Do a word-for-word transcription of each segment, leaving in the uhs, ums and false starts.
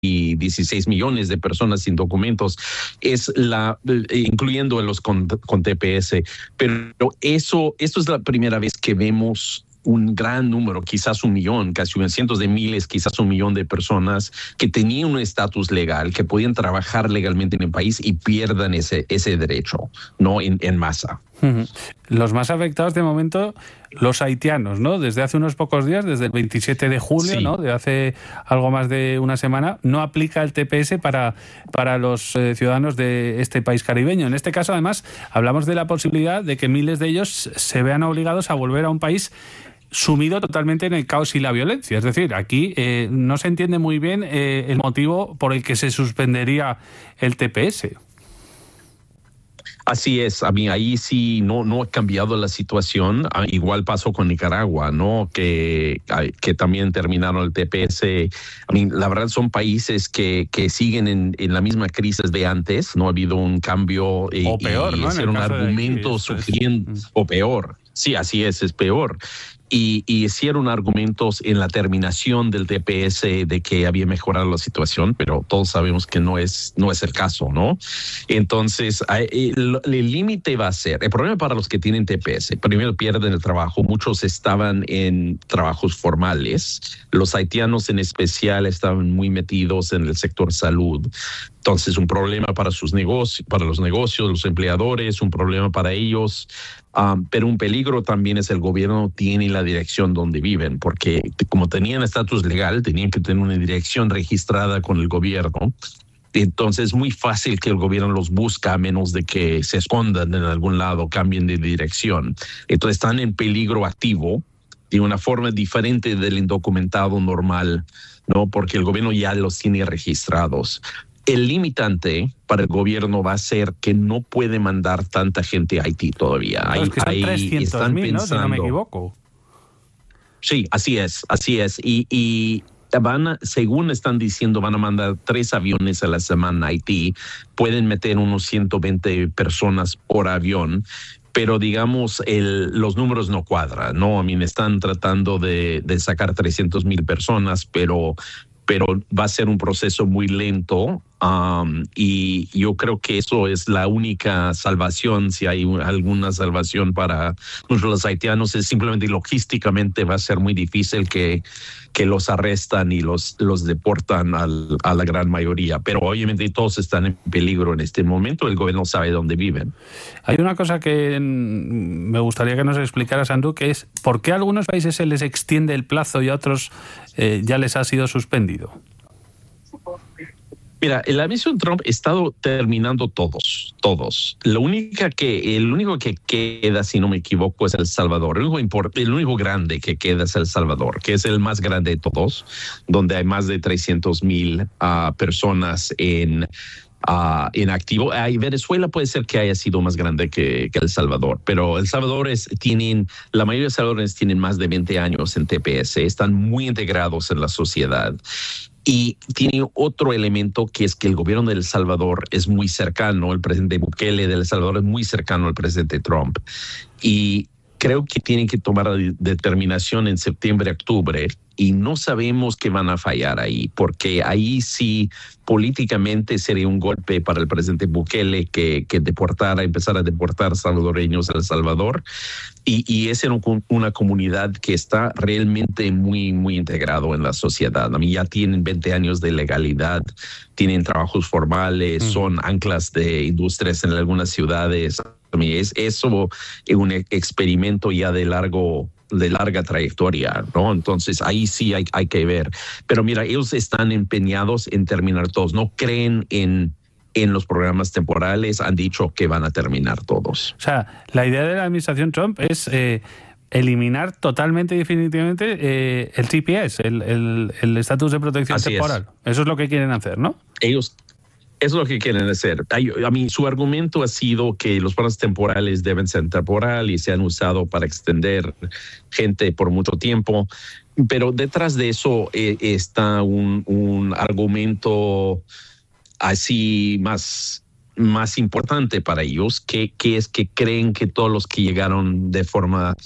dieciséis millones de personas sin documentos, es la, incluyendo a los con, con T P S. Pero eso, esto es la primera vez que vemos un gran número, quizás un millón, casi cientos de miles, quizás un millón de personas que tenían un estatus legal, que podían trabajar legalmente en el país y pierdan ese, ese derecho, ¿no? En, en masa. Uh-huh. Los más afectados de momento, los haitianos, ¿no? Desde hace unos pocos días, desde el veintisiete de julio, sí. ¿no? De hace algo más de una semana, no aplica el T P S para, para los eh, ciudadanos de este país caribeño. En este caso, además, hablamos de la posibilidad de que miles de ellos se vean obligados a volver a un país sumido totalmente en el caos y la violencia. Es decir, aquí eh, no se entiende muy bien eh, el motivo por el que se suspendería el T P S. Así es, a mí ahí sí no, no ha cambiado la situación. Igual pasó con Nicaragua, ¿no? Que, que también terminaron el T P S. A mí, la verdad son países que, que siguen en, en la misma crisis de antes. No ha habido un cambio. Y, o peor, y ¿no? hicieron argumentos suficientes. O peor. Sí, así es, es peor. Y, y hicieron argumentos en la terminación del T P S de que había mejorado la situación, pero todos sabemos que no es, no es el caso, ¿no? Entonces, el límite va a ser, el problema para los que tienen T P S, primero pierden el trabajo, muchos estaban en trabajos formales, los haitianos en especial estaban muy metidos en el sector salud. Entonces, un problema para sus negocios, para los negocios, los empleadores, un problema para ellos. Um, pero un peligro también es el gobierno tiene la dirección donde viven, porque como tenían estatus legal, tenían que tener una dirección registrada con el gobierno. Entonces es muy fácil que el gobierno los busca a menos de que se escondan en algún lado, cambien de dirección. Entonces están en peligro activo de una forma diferente del indocumentado normal, ¿no? Porque el gobierno ya los tiene registrados. El limitante para el gobierno va a ser que no puede mandar tanta gente a Haití todavía. Hay, es que son trescientos mil, ¿no? Si no me equivoco. Sí, así es, así es. Y, y van a, según están diciendo, van a mandar tres aviones a la semana a Haití. Pueden meter unos ciento veinte personas por avión. Pero digamos, el, los números no cuadran, ¿no? I mean, están tratando de, de sacar trescientos mil personas, pero... pero va a ser un proceso muy lento um, y yo creo que eso es la única salvación, si hay alguna salvación para los haitianos, es simplemente logísticamente va a ser muy difícil que, que los arrestan y los, los deportan al, a la gran mayoría, pero obviamente todos están en peligro en este momento, el gobierno sabe dónde viven. Hay una cosa que me gustaría que nos explicaras, Andrew, que es ¿por qué a algunos países se les extiende el plazo y a otros eh, ya les ha sido suspendido? Mira, la administración Trump ha estado terminando todos, todos. Lo única que, el único que queda, si no me equivoco, es El Salvador. El único, import, el único grande que queda es El Salvador, que es el más grande de todos, donde hay más de trescientos mil uh, personas en... Uh, en activo. Uh, Venezuela puede ser que haya sido más grande que, que El Salvador, pero El Salvador es, tienen, la mayoría de salvadores tienen más de veinte años en T P S, están muy integrados en la sociedad. Y tiene otro elemento que es que el gobierno de El Salvador es muy cercano, el presidente Bukele de El Salvador es muy cercano al presidente Trump. Y creo que tienen que tomar la determinación en septiembre, octubre, y no sabemos que van a fallar ahí, porque ahí sí políticamente sería un golpe para el presidente Bukele que, que deportara, empezar a deportar salvadoreños a El Salvador. Y, y es en un, una comunidad que está realmente muy, muy integrado en la sociedad. A mí ya tienen veinte años de legalidad, tienen trabajos formales, mm. son anclas de industrias en algunas ciudades. A mí es eso es un experimento ya de largo de larga trayectoria, ¿no? Entonces ahí sí hay, hay que ver. Pero mira, ellos están empeñados en terminar todos. No creen en, en los programas temporales, han dicho que van a terminar todos. O sea, la idea de la administración Trump es eh, eliminar totalmente y definitivamente eh, el T P S, el estatus de protección Así temporal. Es. Eso es lo que quieren hacer, ¿no? Ellos... Eso es lo que quieren hacer. A mí, su argumento ha sido que los programas temporales deben ser temporales y se han usado para extender gente por mucho tiempo. Pero detrás de eso eh, está un, un argumento así más, más importante para ellos, que, que es que creen que todos los que llegaron de forma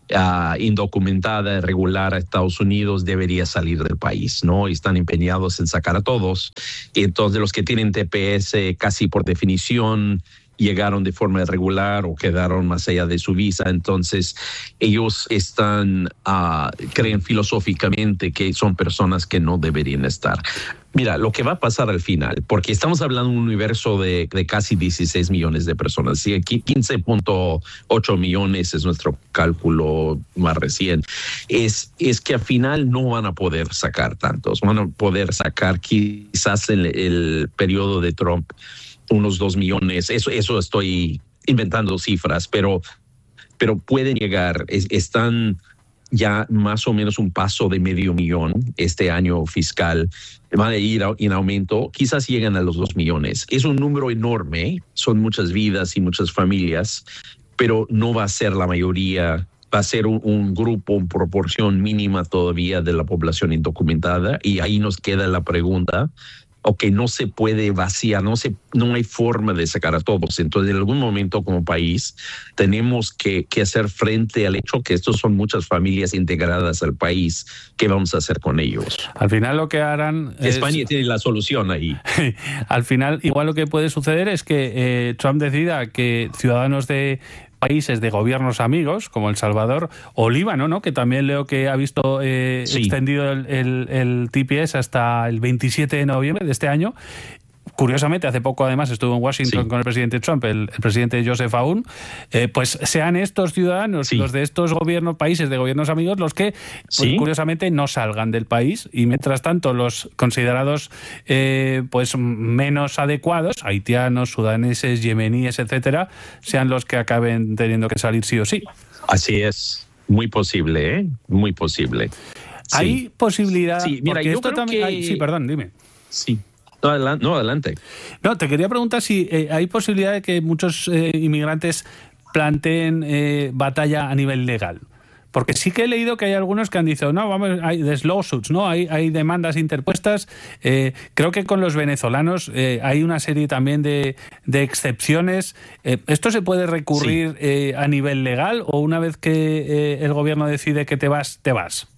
uh, indocumentada, irregular a Estados Unidos debería salir del país, ¿no? Y están empeñados en sacar a todos. Entonces, los que tienen T P S casi por definición llegaron de forma irregular o quedaron más allá de su visa. Entonces, ellos están, uh, creen filosóficamente que son personas que no deberían estar. Mira, lo que va a pasar al final, porque estamos hablando de un universo de, de casi dieciséis millones de personas, ¿sí? quince punto ocho millones es nuestro cálculo más reciente, es, es que al final no van a poder sacar tantos, van a poder sacar quizás en el, el periodo de Trump unos dos millones, eso, eso estoy inventando cifras, pero, pero pueden llegar, es, están ya más o menos un paso de medio millón este año fiscal, van a ir en aumento, quizás llegan a los dos millones. Es un número enorme, son muchas vidas y muchas familias, pero no va a ser la mayoría, va a ser un, un grupo, una proporción mínima todavía de la población indocumentada, y ahí nos queda la pregunta, o que no se puede vaciar, no, se, no hay forma de sacar a todos. Entonces, en algún momento como país tenemos que, que hacer frente al hecho que estos son muchas familias integradas al país. ¿Qué vamos a hacer con ellos? Al final lo que harán... España es... tiene la solución ahí. Al final, igual lo que puede suceder es que eh, Trump decida que ciudadanos de países de gobiernos amigos, como El Salvador o Líbano, ¿no? Que también leo que ha visto eh, sí. extendido el, el, el T P S hasta el veintisiete de noviembre de este año. Curiosamente, hace poco además estuvo en Washington sí. con el presidente Trump, el, el presidente Joseph Aoun, eh, pues sean estos ciudadanos, sí. los de estos gobiernos, países de gobiernos amigos, los que pues, sí. curiosamente no salgan del país, y mientras tanto los considerados eh, pues menos adecuados, haitianos, sudaneses, yemeníes, etcétera, sean los que acaben teniendo que salir sí o sí. Así es, muy posible, ¿eh? Muy posible. Hay sí. posibilidad... Sí, mira, yo esto creo también... que... Ay, sí, perdón, dime. Sí. No, adelante. No, adelante. No, te quería preguntar si eh, hay posibilidad de que muchos eh, inmigrantes planteen eh, batalla a nivel legal. Porque sí que he leído que hay algunos que han dicho, no, vamos, hay lawsuits, ¿no? Hay, hay demandas interpuestas. Eh, creo que con los venezolanos eh, hay una serie también de, de excepciones. Eh, ¿Esto se puede recurrir sí. eh, a nivel legal, o una vez que eh, el gobierno decide que te vas, te vas?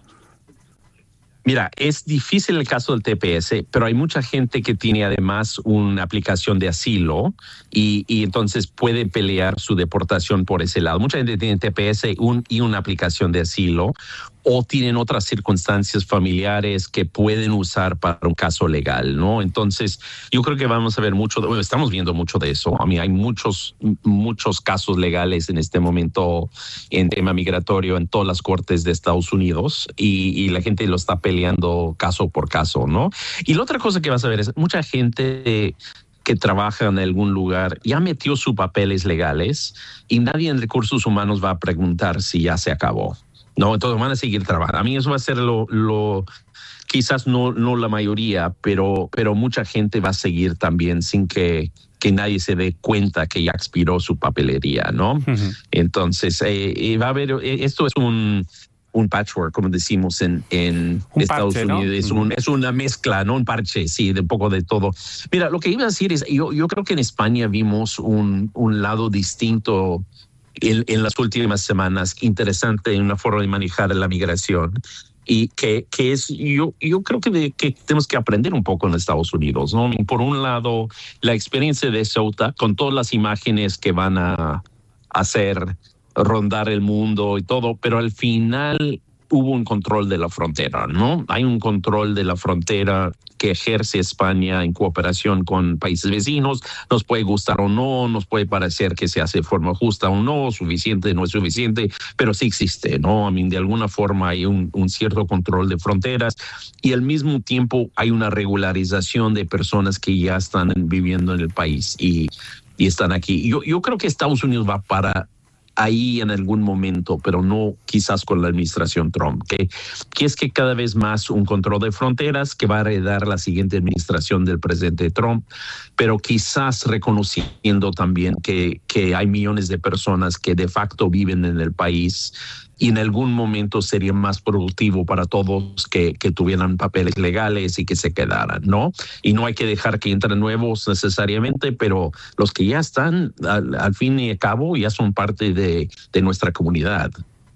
Mira, es difícil el caso del T P S, pero hay mucha gente que tiene además una aplicación de asilo y, y entonces puede pelear su deportación por ese lado. Mucha gente tiene T P S un, y una aplicación de asilo, o tienen otras circunstancias familiares que pueden usar para un caso legal, ¿no? Entonces, yo creo que vamos a ver mucho, de, bueno, estamos viendo mucho de eso. A mí hay muchos, muchos casos legales en este momento en tema migratorio en todas las cortes de Estados Unidos, y, y la gente lo está peleando caso por caso, ¿no? Y la otra cosa que vas a ver es mucha gente que trabaja en algún lugar ya metió sus papeles legales, y nadie en recursos humanos va a preguntar si ya se acabó. No, entonces van a seguir trabajando. A mí eso va a ser lo, lo quizás no, no la mayoría, pero, pero mucha gente va a seguir también sin que, que nadie se dé cuenta que ya expiró su papelería, ¿no? Uh-huh. Entonces, eh, va a haber, esto es un, un patchwork, como decimos en, en Estados parche, Unidos. ¿No? Es, un, es una mezcla, ¿no? Un parche, sí, de un poco de todo. Mira, lo que iba a decir es, yo, yo creo que en España vimos un, un lado distinto En, en las últimas semanas, interesante en una forma de manejar la migración, y que, que es, yo, yo creo que, de, que tenemos que aprender un poco en Estados Unidos, ¿no? Por un lado, la experiencia de Ceuta, con todas las imágenes que van a hacer rondar el mundo y todo, pero al final hubo un control de la frontera, ¿no? Hay un control de la frontera que ejerce España en cooperación con países vecinos. Nos puede gustar o no, nos puede parecer que se hace de forma justa o no, suficiente, no es suficiente, pero sí existe, ¿no? I mean, de alguna forma hay un, un cierto control de fronteras, y al mismo tiempo hay una regularización de personas que ya están viviendo en el país y, y están aquí. Yo, yo creo que Estados Unidos va para ahí en algún momento, pero no quizás con la administración Trump, que, que es que cada vez más un control de fronteras que va a heredar la siguiente administración del presidente Trump, pero quizás reconociendo también que, que hay millones de personas que de facto viven en el país, y en algún momento sería más productivo para todos que, que tuvieran papeles legales y que se quedaran, ¿no? Y no hay que dejar que entren nuevos necesariamente, pero los que ya están, al, al fin y al cabo, ya son parte de, de nuestra comunidad.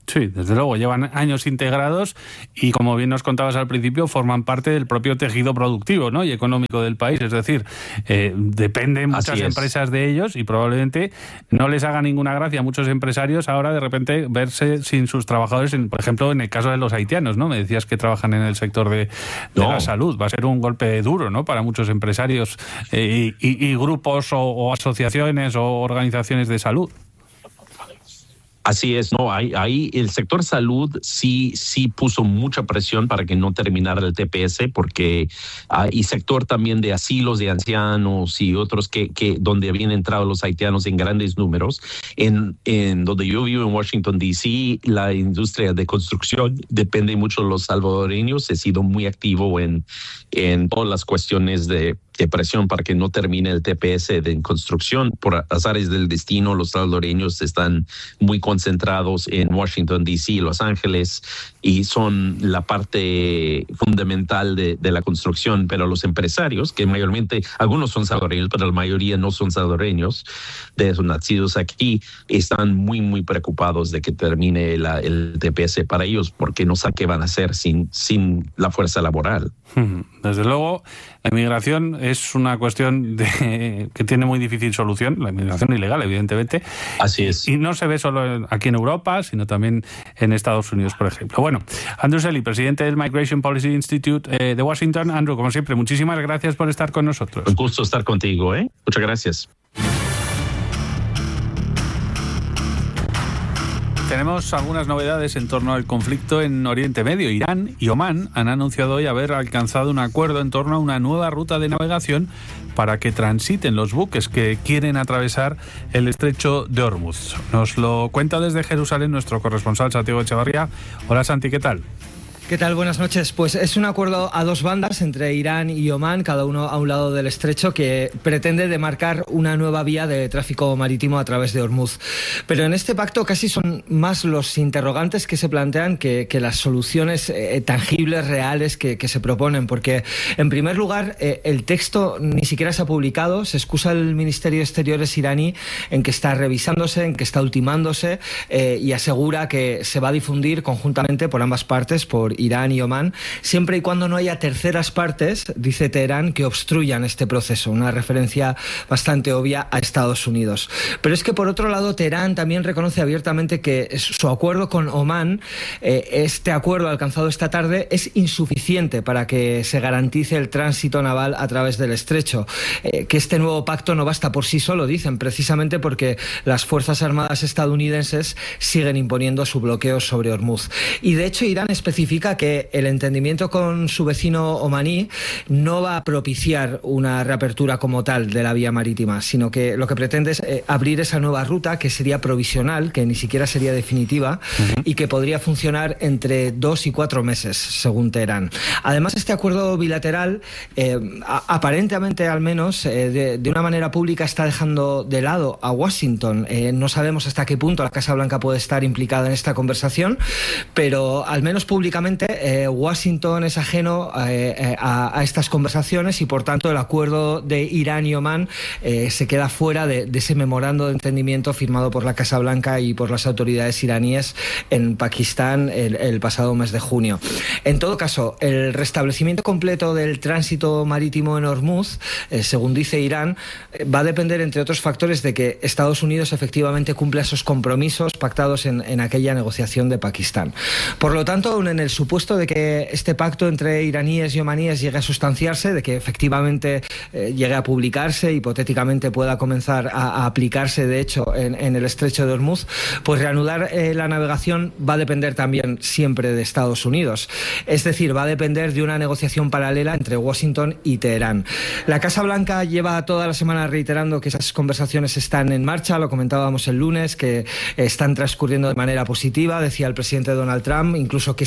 Sí, desde luego, llevan años integrados y, como bien nos contabas al principio, forman parte del propio tejido productivo, ¿no?, y económico del país. Es decir, eh, dependen muchas empresas de ellos y probablemente no les haga ninguna gracia a muchos empresarios ahora de repente verse sin sus trabajadores, en, por ejemplo, en el caso de los haitianos, ¿no? Me decías que trabajan en el sector de, de no. la salud. Va a ser un golpe duro, ¿no?, para muchos empresarios eh, y, y, y grupos o, o asociaciones o organizaciones de salud. Así es, no, ahí, ahí el sector salud sí, sí puso mucha presión para que no terminara el T P S, porque hay sector también de asilos de ancianos y otros que, que donde habían entrado los haitianos en grandes números. En, en donde yo vivo, en Washington, D C, la industria de construcción depende mucho de los salvadoreños. He sido muy activo en, en todas las cuestiones de de presión para que no termine el T P S de en construcción. Por azares del destino, los salvadoreños están muy concentrados en Washington, D C, Los Ángeles, y son la parte fundamental de, de la construcción. Pero los empresarios, que mayormente, algunos son salvadoreños, pero la mayoría no son salvadoreños, de esos nacidos aquí, están muy, muy preocupados de que termine la, el T P S para ellos, porque no saben qué van a hacer sin, sin la fuerza laboral. Desde luego, la inmigración es una cuestión de, que tiene muy difícil solución, la inmigración ilegal, evidentemente. Así es. Y no se ve solo en, aquí en Europa, sino también en Estados Unidos, por ejemplo. Bueno, Andrew Selley, presidente del Migration Policy Institute eh, de Washington. Andrew, como siempre, muchísimas gracias por estar con nosotros. Un gusto estar contigo, ¿eh? Muchas gracias. Tenemos algunas novedades en torno al conflicto en Oriente Medio. Irán y Omán han anunciado hoy haber alcanzado un acuerdo en torno a una nueva ruta de navegación para que transiten los buques que quieren atravesar el estrecho de Hormuz. Nos lo cuenta desde Jerusalén nuestro corresponsal Santiago Echevarría. Hola Santi, ¿qué tal? ¿Qué tal? Buenas noches. Pues es un acuerdo a dos bandas entre Irán y Omán, cada uno a un lado del estrecho, que pretende demarcar una nueva vía de tráfico marítimo a través de Hormuz. Pero en este pacto casi son más los interrogantes que se plantean que, que las soluciones eh, tangibles, reales que, que se proponen. Porque, en primer lugar, eh, el texto ni siquiera se ha publicado. Se excusa el Ministerio de Exteriores iraní en que está revisándose, en que está ultimándose eh, y asegura que se va a difundir conjuntamente por ambas partes, por Irán y Omán, siempre y cuando no haya terceras partes, dice Teherán, que obstruyan este proceso, una referencia bastante obvia a Estados Unidos. Pero es que, por otro lado, Teherán también reconoce abiertamente que su acuerdo con Omán, eh, este acuerdo alcanzado esta tarde, es insuficiente para que se garantice el tránsito naval a través del estrecho, eh, que este nuevo pacto no basta por sí solo, dicen, precisamente porque las Fuerzas Armadas estadounidenses siguen imponiendo su bloqueo sobre Hormuz. Y, de hecho, Irán especifica que el entendimiento con su vecino omaní no va a propiciar una reapertura como tal de la vía marítima, sino que lo que pretende es eh, abrir esa nueva ruta, que sería provisional, que ni siquiera sería definitiva, uh-huh. y que podría funcionar entre dos y cuatro meses, según Teherán. Además, este acuerdo bilateral, eh, a, aparentemente al menos, eh, de, de una manera pública, está dejando de lado a Washington. Eh, no sabemos hasta qué punto la Casa Blanca puede estar implicada en esta conversación, pero al menos públicamente Eh, Washington es ajeno eh, a, a estas conversaciones y, por tanto, el acuerdo de Irán y Omán eh, se queda fuera de, de ese memorando de entendimiento firmado por la Casa Blanca y por las autoridades iraníes en Pakistán el, el pasado mes de junio. En todo caso, el restablecimiento completo del tránsito marítimo en Hormuz, eh, según dice Irán, eh, va a depender, entre otros factores, de que Estados Unidos efectivamente cumpla esos compromisos pactados en, en aquella negociación de Pakistán. Por lo tanto, aún en el supuesto de que este pacto entre iraníes y omaníes llegue a sustanciarse, de que efectivamente eh, llegue a publicarse, hipotéticamente pueda comenzar a, a aplicarse, de hecho, en, en el estrecho de Hormuz, pues reanudar eh, la navegación va a depender también siempre de Estados Unidos. Es decir, va a depender de una negociación paralela entre Washington y Teherán. La Casa Blanca lleva toda la semana reiterando que esas conversaciones están en marcha, lo comentábamos el lunes, que están transcurriendo de manera positiva, decía el presidente Donald Trump, incluso que es inminente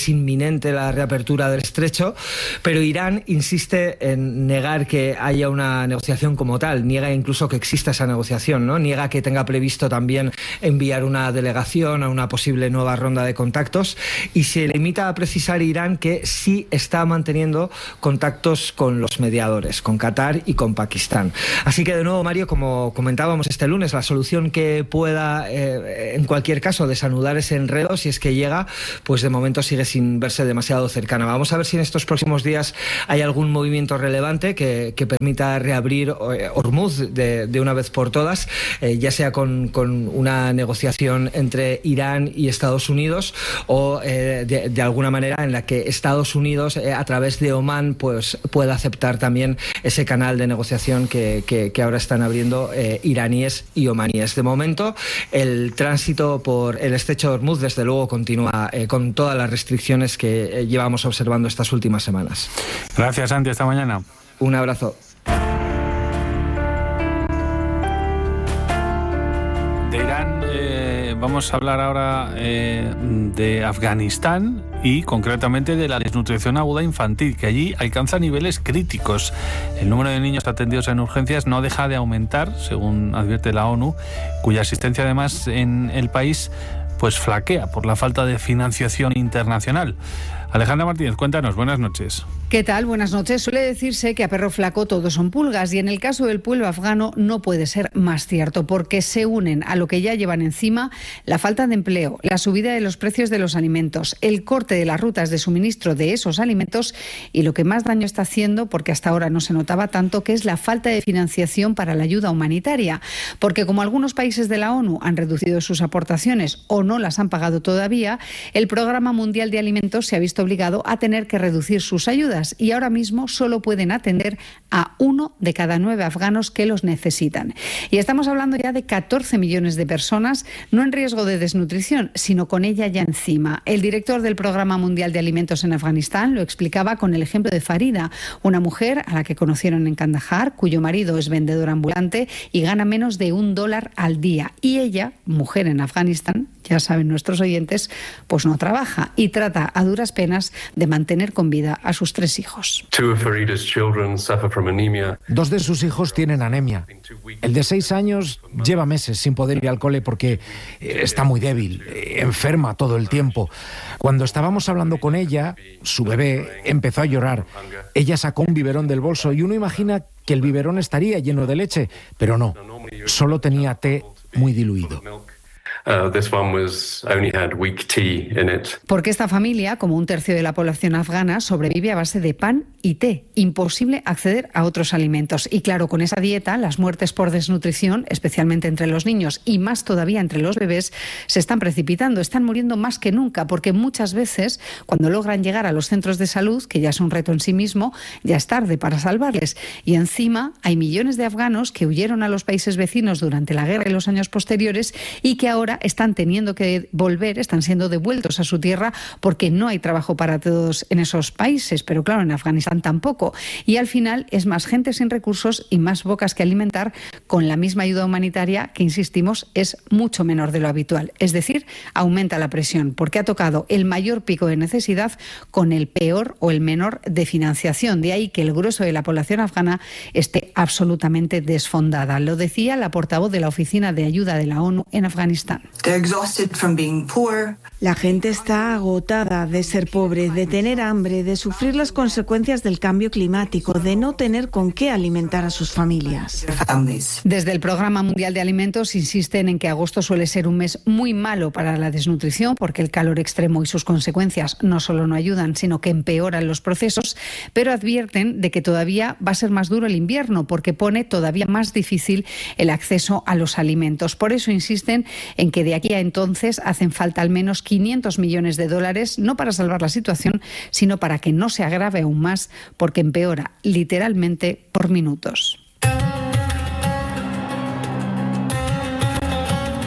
inminente la reapertura del estrecho, pero Irán insiste en negar que haya una negociación como tal, niega incluso que exista esa negociación, ¿no? Niega que tenga previsto también enviar una delegación a una posible nueva ronda de contactos, y se limita a precisar Irán que sí está manteniendo contactos con los mediadores, con Qatar y con Pakistán. Así que de nuevo, Mario, como comentábamos este lunes, la solución que pueda eh, en cualquier caso desanudar ese enredo, si es que llega, pues de momento sigue sin verse demasiado cercana. Vamos a ver si en estos próximos días hay algún movimiento relevante que, que permita reabrir eh, Hormuz de, de una vez por todas, eh, ya sea con, con una negociación entre Irán y Estados Unidos o eh, de, de alguna manera en la que Estados Unidos eh, a través de Omán pues pueda aceptar también ese canal de negociación que, que, que ahora están abriendo eh, iraníes y omaníes. De momento el tránsito por el estrecho de Hormuz desde luego continúa eh, con todas las restricciones que eh, llevamos observando estas últimas semanas. Gracias, Santi, hasta mañana. Un abrazo. De Irán eh, vamos a hablar ahora eh, de Afganistán y concretamente de la desnutrición aguda infantil, que allí alcanza niveles críticos. El número de niños atendidos en urgencias no deja de aumentar, según advierte la ONU, cuya asistencia además en el país pues flaquea por la falta de financiación internacional. Alejandra Martínez, cuéntanos, buenas noches. ¿Qué tal? Buenas noches. Suele decirse que a perro flaco todos son pulgas, y en el caso del pueblo afgano no puede ser más cierto, porque se unen a lo que ya llevan encima la falta de empleo, la subida de los precios de los alimentos, el corte de las rutas de suministro de esos alimentos y lo que más daño está haciendo, porque hasta ahora no se notaba tanto, que es la falta de financiación para la ayuda humanitaria. Porque como algunos países de la ONU han reducido sus aportaciones o no las han pagado todavía, el Programa Mundial de Alimentos se ha visto obligado a tener que reducir sus ayudas, y ahora mismo solo pueden atender a uno de cada nueve afganos que los necesitan. Y estamos hablando ya de catorce millones de personas, no en riesgo de desnutrición, sino con ella ya encima. El director del Programa Mundial de Alimentos en Afganistán lo explicaba con el ejemplo de Farida, una mujer a la que conocieron en Kandahar, cuyo marido es vendedor ambulante y gana menos de un dólar al día. Y ella, mujer en Afganistán, ya saben nuestros oyentes, pues no trabaja y trata a duras penas de mantener con vida a sus tres hijos. Dos de sus hijos tienen anemia. El de seis años lleva meses sin poder ir al cole porque está muy débil, enferma todo el tiempo. Cuando estábamos hablando con ella, su bebé empezó a llorar. Ella sacó un biberón del bolso y uno imagina que el biberón estaría lleno de leche, pero no, solo tenía té muy diluido. Uh, this one was only had weak tea in it. Porque esta familia, como un tercio de la población afgana, sobrevive a base de pan y té. Imposible acceder a otros alimentos. Y claro, con esa dieta, las muertes por desnutrición, especialmente entre los niños y más todavía entre los bebés, se están precipitando. Están muriendo más que nunca, porque muchas veces, cuando logran llegar a los centros de salud, que ya es un reto en sí mismo, ya es tarde para salvarles. Y encima hay millones de afganos que huyeron a los países vecinos durante la guerra y los años posteriores y que ahora están teniendo que volver, están siendo devueltos a su tierra porque no hay trabajo para todos en esos países, pero claro, en Afganistán tampoco. Y al final es más gente sin recursos y más bocas que alimentar con la misma ayuda humanitaria que, insistimos, es mucho menor de lo habitual. Es decir, aumenta la presión porque ha tocado el mayor pico de necesidad con el peor o el menor de financiación. De ahí que el grueso de la población afgana esté absolutamente desfondada. Lo decía la portavoz de la Oficina de Ayuda de la ONU en Afganistán. La gente está agotada de ser pobre, de tener hambre, de sufrir las consecuencias del cambio climático, de no tener con qué alimentar a sus familias. Desde el Programa Mundial de Alimentos insisten en que agosto suele ser un mes muy malo para la desnutrición porque el calor extremo y sus consecuencias no solo no ayudan, sino que empeoran los procesos, pero advierten de que todavía va a ser más duro el invierno porque pone todavía más difícil el acceso a los alimentos. Por eso insisten en que de aquí a entonces hacen falta al menos quinientos millones de dólares, no para salvar la situación, sino para que no se agrave aún más, porque empeora literalmente por minutos.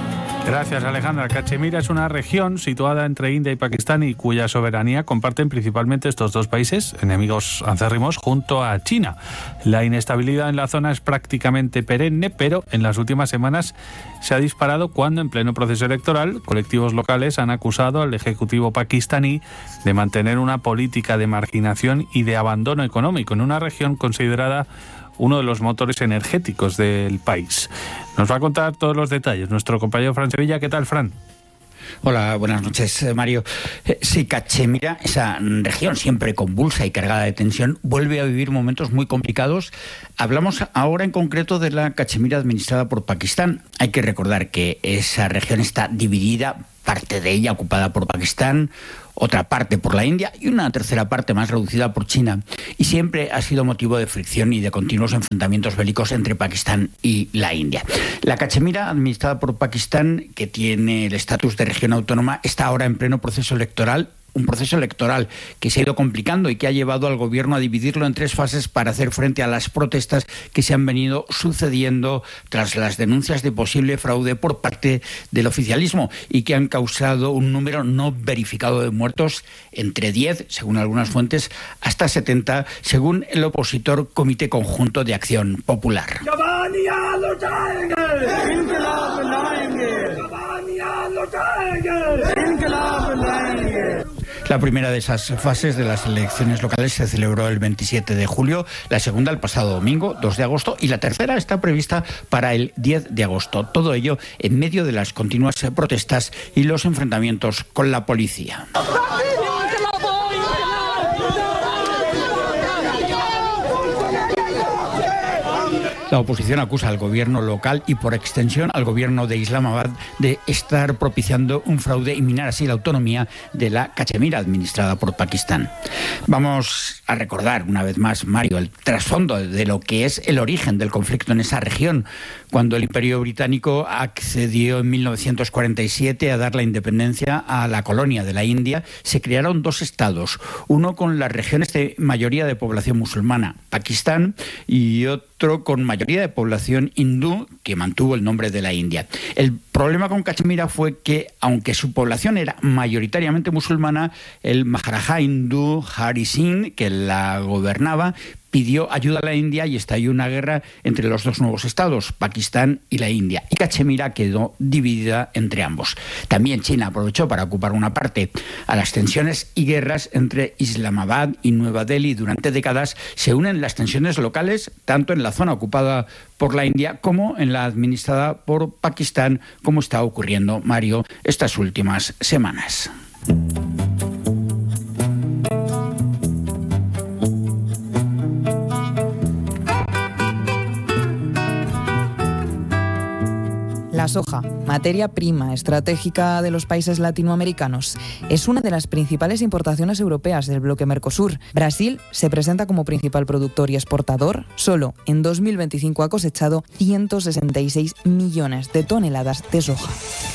Gracias, Alejandra. Cachemira es una región situada entre India y Pakistán y cuya soberanía comparten principalmente estos dos países, enemigos acérrimos, junto a China. La inestabilidad en la zona es prácticamente perenne, pero en las últimas semanas se ha disparado cuando, en pleno proceso electoral, colectivos locales han acusado al Ejecutivo pakistaní de mantener una política de marginación y de abandono económico en una región considerada uno de los motores energéticos del país. Nos va a contar todos los detalles nuestro compañero Fran Sevilla. ¿Qué tal, Fran? Hola, buenas noches, Mario. Sí, Cachemira, esa región siempre convulsa y cargada de tensión, vuelve a vivir momentos muy complicados. Hablamos ahora en concreto de la Cachemira administrada por Pakistán. Hay que recordar que esa región está dividida, parte de ella ocupada por Pakistán, otra parte por la India y una tercera parte más reducida por China. Y siempre ha sido motivo de fricción y de continuos enfrentamientos bélicos entre Pakistán y la India. La Cachemira, administrada por Pakistán, que tiene el estatus de región autónoma, está ahora en pleno proceso electoral. Un proceso electoral que se ha ido complicando y que ha llevado al gobierno a dividirlo en tres fases para hacer frente a las protestas que se han venido sucediendo tras las denuncias de posible fraude por parte del oficialismo y que han causado un número no verificado de muertos entre diez, según algunas fuentes, hasta setenta, según el opositor Comité Conjunto de Acción Popular. La primera de esas fases de las elecciones locales se celebró el veintisiete de julio, la segunda el pasado domingo, dos de agosto, y la tercera está prevista para el diez de agosto. Todo ello en medio de las continuas protestas y los enfrentamientos con la policía. La oposición acusa al gobierno local y, por extensión, al gobierno de Islamabad de estar propiciando un fraude y minar así la autonomía de la Cachemira administrada por Pakistán. Vamos a recordar una vez más, Mario, el trasfondo de lo que es el origen del conflicto en esa región. Cuando el Imperio Británico accedió en mil novecientos cuarenta y siete a dar la independencia a la colonia de la India, se crearon dos estados, uno con las regiones de mayoría de población musulmana, Pakistán, y otro con mayoría de población hindú, que mantuvo el nombre de la India. El problema con Cachemira fue que, aunque su población era mayoritariamente musulmana, el Maharaja hindú Hari Singh, que la gobernaba, pidió ayuda a la India y estalló una guerra entre los dos nuevos estados, Pakistán y la India. Y Cachemira quedó dividida entre ambos. También China aprovechó para ocupar una parte. A las tensiones y guerras entre Islamabad y Nueva Delhi durante décadas se unen las tensiones locales, tanto en la zona ocupada por la India como en la administrada por Pakistán, como está ocurriendo, Mario, estas últimas semanas. La soja, materia prima estratégica de los países latinoamericanos, es una de las principales importaciones europeas del bloque Mercosur. Brasil se presenta como principal productor y exportador. Solo en dos mil veinticinco ha cosechado ciento sesenta y seis millones de toneladas de soja.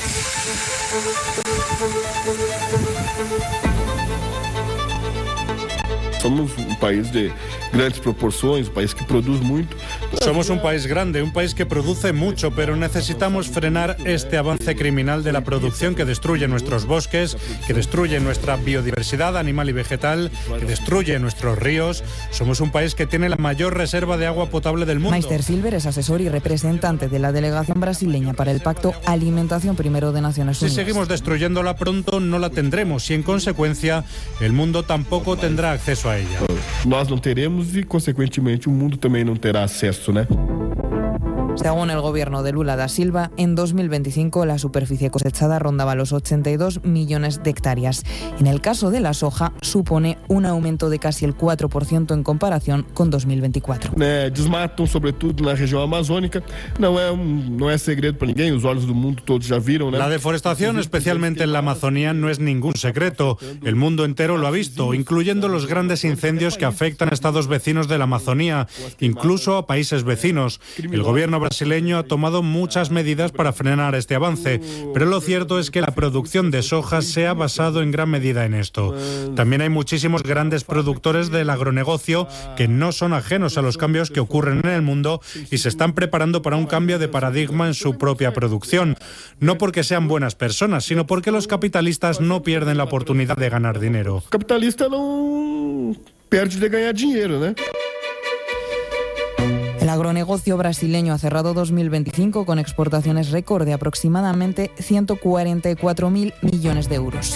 Somos un país de grandes proporciones, un país que produce mucho. Somos un país grande, un país que produce mucho, pero necesitamos frenar este avance criminal de la producción que destruye nuestros bosques, que destruye nuestra biodiversidad animal y vegetal, que destruye nuestros ríos. Somos un país que tiene la mayor reserva de agua potable del mundo. Meister Silver es asesor y representante de la delegación brasileña para el Pacto Alimentación Primero de Naciones Unidas. Si seguimos destruyéndola pronto, no la tendremos y, en consecuencia, el mundo tampoco tendrá acceso a ella. Nós não teremos e, consequentemente, o mundo também não terá acesso, né? Según el gobierno de Lula da Silva, en dos mil veinticinco la superficie cosechada rondaba los ochenta y dos millones de hectáreas. En el caso de la soja, supone un aumento de casi el cuatro por ciento en comparación con dos mil veinticuatro. É, desmatam, sobretudo na região amazônica. Não é, um, não é segredo para ninguém, os olhos do mundo todos já viram, né? La deforestación, especialmente en la Amazonía, no es ningún secreto. El mundo entero lo ha visto, incluyendo los grandes incendios que afectan a estados vecinos de la Amazonía, incluso a países vecinos. El gobierno brasileño ha tomado muchas medidas para frenar este avance, pero lo cierto es que la producción de soja se ha basado en gran medida en esto. También hay muchísimos grandes productores del agronegocio que no son ajenos a los cambios que ocurren en el mundo y se están preparando para un cambio de paradigma en su propia producción. No porque sean buenas personas, sino porque los capitalistas no pierden la oportunidad de ganar dinero. Capitalista no pierde de ganar dinero, ¿no? El agronegocio brasileño ha cerrado dos mil veinticinco con exportaciones récord de aproximadamente ciento cuarenta y cuatro mil millones de euros.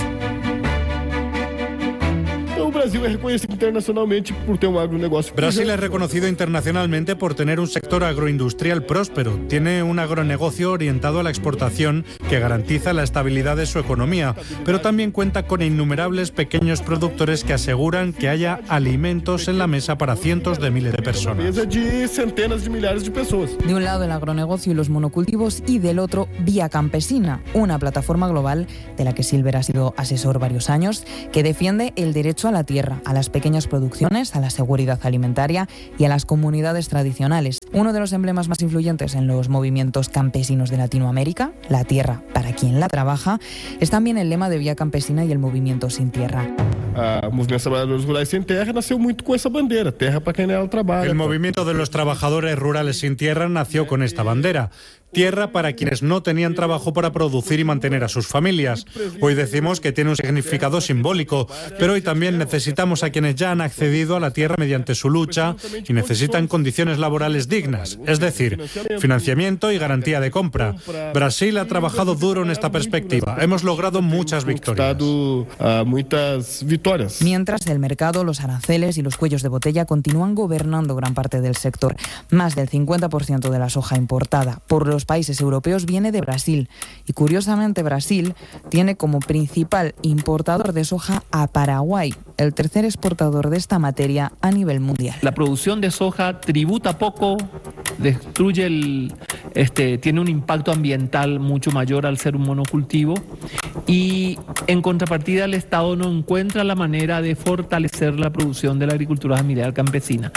Brasil es reconocido internacionalmente por tener un agronegocio. Brasil es reconocido internacionalmente por tener un sector agroindustrial próspero. Tiene un agronegocio orientado a la exportación que garantiza la estabilidad de su economía, pero también cuenta con innumerables pequeños productores que aseguran que haya alimentos en la mesa para cientos de miles de personas. De centenas de millares de personas. De un lado el agronegocio y los monocultivos y del otro Vía Campesina, una plataforma global de la que Silver ha sido asesor varios años, que defiende el derecho a la tierra, a las pequeñas producciones, a la seguridad alimentaria y a las comunidades tradicionales. Uno de los emblemas más influyentes en los movimientos campesinos de Latinoamérica, la tierra para quien la trabaja, es también el lema de Vía Campesina y el movimiento Sin Tierra. El movimiento Trabajadores Rurales Sin Tierra nació mucho con esa bandera, tierra para quien ela trabaja. El movimiento de los Trabajadores Rurales Sin Tierra nació con esta bandera. Tierra para quienes no tenían trabajo para producir y mantener a sus familias. Hoy decimos que tiene un significado simbólico, pero hoy también necesitamos a quienes ya han accedido a la tierra mediante su lucha y necesitan condiciones laborales dignas, es decir, financiamiento y garantía de compra. Brasil ha trabajado duro en esta perspectiva. Hemos logrado muchas victorias. Mientras el mercado, los aranceles y los cuellos de botella continúan gobernando gran parte del sector. Más del cincuenta por ciento de la soja importada por los países europeos viene de Brasil. Y curiosamente Brasil tiene como principal importador de soja a Paraguay, el tercer exportador de esta materia a nivel mundial. La producción de soja tributa poco, destruye el, este, tiene un impacto ambiental mucho mayor al ser un monocultivo y en contrapartida el Estado no encuentra la manera de fortalecer la producción de la agricultura familiar campesina.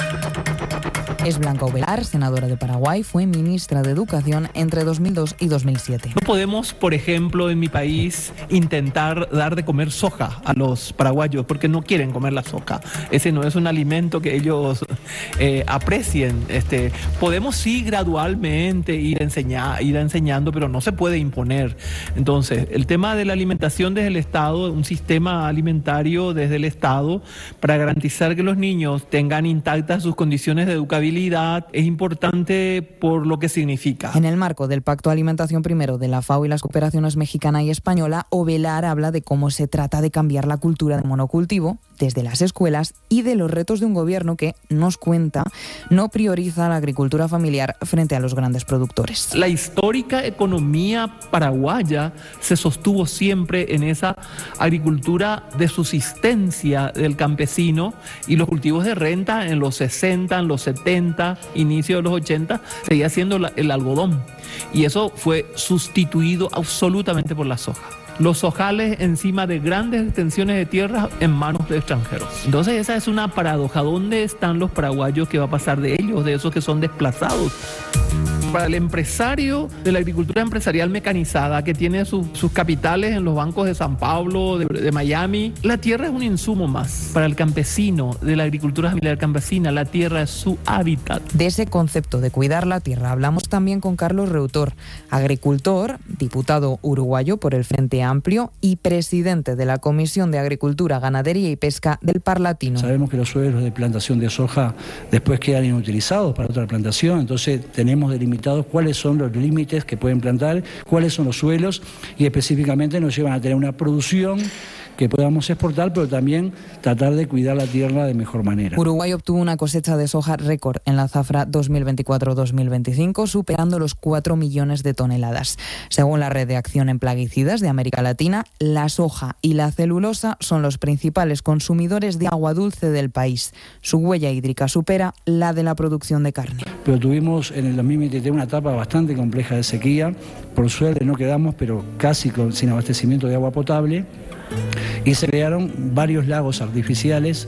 Es Blanca Ovelar, senadora de Paraguay, fue ministra de Educación entre dos mil dos y dos mil siete. No podemos, por ejemplo, en mi país intentar dar de comer soja a los paraguayos porque no quieren comer la soja. Ese no es un alimento que ellos eh, aprecien. Este, podemos sí gradualmente ir, enseñar, ir enseñando, pero no se puede imponer. Entonces, el tema de la alimentación desde el Estado, un sistema alimentario desde el Estado para garantizar que los niños tengan intactas sus condiciones de educabilidad es importante por lo que significa. En el marco del Pacto Alimentación Primero de la FAO y las cooperaciones mexicana y española, Ovelar habla de cómo se trata de cambiar la cultura de monocultivo desde las escuelas y de los retos de un gobierno que, nos cuenta, no prioriza la agricultura familiar frente a los grandes productores. La histórica economía paraguaya se sostuvo siempre en esa agricultura de subsistencia del campesino y los cultivos de renta en los sesenta, en los setenta, inicio de los ochenta, seguía siendo la, el algodón. Y eso fue sustituido absolutamente por la soja. Los sojales encima de grandes extensiones de tierra en manos de extranjeros. Entonces esa es una paradoja. ¿Dónde están los paraguayos? ¿Qué va a pasar de ellos, de esos que son desplazados? Para el empresario de la agricultura empresarial mecanizada que tiene su, sus capitales en los bancos de San Pablo, de, de Miami, la tierra es un insumo más. Para el campesino de la agricultura familiar campesina, la tierra es su hábitat. De ese concepto de cuidar la tierra hablamos también con Carlos Reutor, agricultor, diputado uruguayo por el Frente Amplio y presidente de la Comisión de Agricultura, Ganadería y Pesca del Parlatino. Sabemos que los suelos de plantación de soja después quedan inutilizados para otra plantación, entonces tenemos delimitado cuáles son los límites que pueden plantar, cuáles son los suelos y específicamente nos llevan a tener una producción que podamos exportar, pero también tratar de cuidar la tierra de mejor manera. Uruguay obtuvo una cosecha de soja récord en la zafra dos mil veinticuatro dos mil veinticinco, superando los cuatro millones de toneladas. Según la Red de Acción en Plaguicidas de América Latina, la soja y la celulosa son los principales consumidores de agua dulce del país. Su huella hídrica supera la de la producción de carne. Pero tuvimos en el dos mil veintitrés una etapa bastante compleja de sequía. Por suerte no quedamos, pero casi con, sin abastecimiento de agua potable. Y se crearon varios lagos artificiales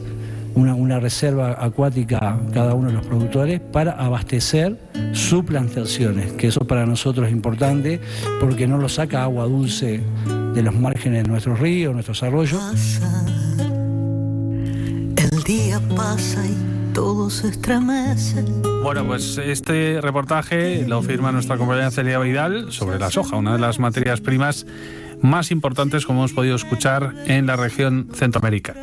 una, una reserva acuática cada uno de los productores para abastecer sus plantaciones, que eso para nosotros es importante porque no lo saca agua dulce de los márgenes de nuestros ríos, nuestros arroyos. El día pasa y todo se estremece. Bueno, pues este reportaje lo firma nuestra compañera Celia Vidal sobre la soja, una de las materias primas más importantes, como hemos podido escuchar, en la región centroamericana.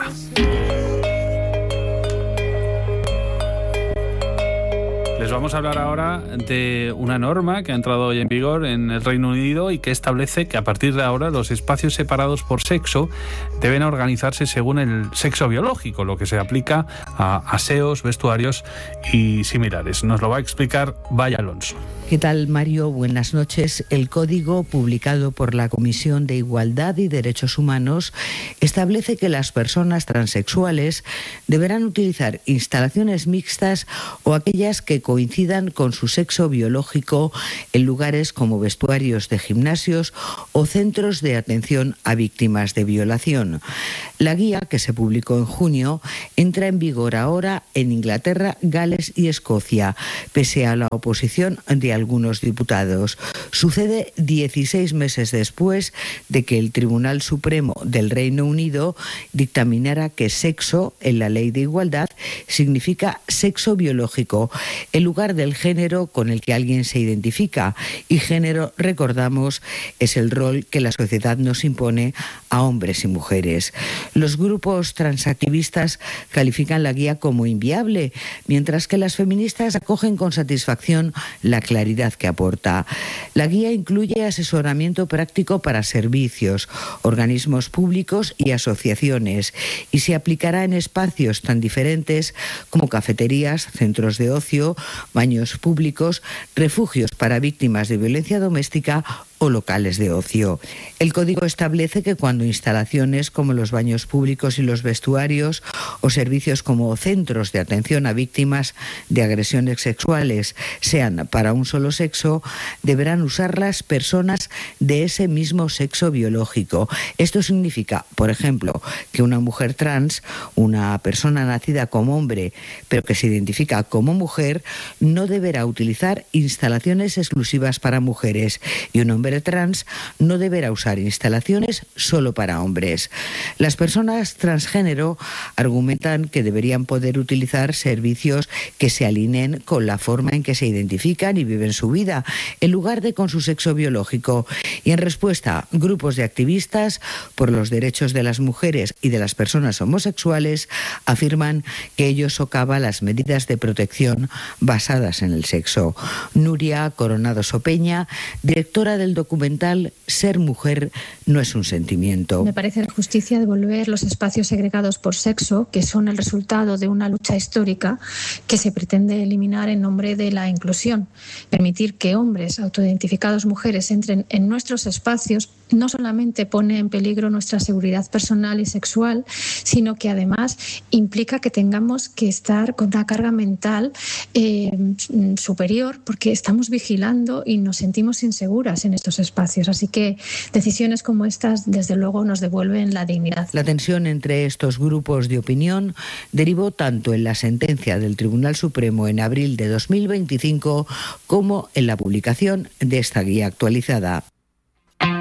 Les vamos a hablar ahora de una norma que ha entrado hoy en vigor en el Reino Unido y que establece que a partir de ahora los espacios separados por sexo deben organizarse según el sexo biológico, lo que se aplica a aseos, vestuarios y similares. Nos lo va a explicar Vaya Alonso. ¿Qué tal, Mario? Buenas noches. El código publicado por la Comisión de Igualdad y Derechos Humanos establece que las personas transexuales deberán utilizar instalaciones mixtas o aquellas que coincidan con su sexo biológico en lugares como vestuarios de gimnasios o centros de atención a víctimas de violación. La guía, que se publicó en junio, entra en vigor ahora en Inglaterra, Gales y Escocia, pese a la oposición de algunos diputados. Sucede dieciséis meses después de que el Tribunal Supremo del Reino Unido dictaminara que sexo, en la Ley de Igualdad, significa sexo biológico, el lugar del género con el que alguien se identifica. Y género, recordamos, es el rol que la sociedad nos impone a hombres y mujeres. Los grupos transactivistas califican la guía como inviable, mientras que las feministas acogen con satisfacción la claridad que aporta. La guía incluye asesoramiento práctico para servicios, organismos públicos y asociaciones, y se aplicará en espacios tan diferentes como cafeterías, centros de ocio, baños públicos, refugios para víctimas de violencia doméstica o locales de ocio. El código establece que cuando instalaciones como los baños públicos y los vestuarios o servicios como centros de atención a víctimas de agresiones sexuales sean para un solo sexo, deberán usarlas personas de ese mismo sexo biológico. Esto significa, por ejemplo, que una mujer trans, una persona nacida como hombre pero que se identifica como mujer, no deberá utilizar instalaciones exclusivas para mujeres, y un hombre trans no deberá usar instalaciones solo para hombres. Las personas transgénero argumentan que deberían poder utilizar servicios que se alineen con la forma en que se identifican y viven su vida, en lugar de con su sexo biológico. Y en respuesta, grupos de activistas por los derechos de las mujeres y de las personas homosexuales afirman que ello socava las medidas de protección basadas en el sexo. Nuria Coronado Sopeña, directora del documental Ser mujer no es un sentimiento. Me parece la justicia devolver los espacios segregados por sexo, que son el resultado de una lucha histórica que se pretende eliminar en nombre de la inclusión. Permitir que hombres autoidentificados mujeres entren en nuestros espacios no solamente pone en peligro nuestra seguridad personal y sexual, sino que además implica que tengamos que estar con una carga mental eh, superior, porque estamos vigilando y nos sentimos inseguras en estos espacios. Así que decisiones como estas, desde luego, nos devuelven la dignidad. La tensión entre estos grupos de opinión derivó tanto en la sentencia del Tribunal Supremo en abril de dos mil veinticinco como en la publicación de esta guía actualizada.